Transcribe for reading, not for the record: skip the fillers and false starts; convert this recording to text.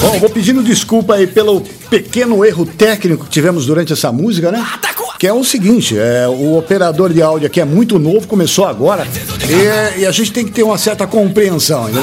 Bom, vou pedindo desculpa aí pelo pequeno erro técnico que tivemos durante essa música, né? Que é o seguinte, o operador de áudio aqui é muito novo, começou agora, e a gente tem que ter uma certa compreensão, né?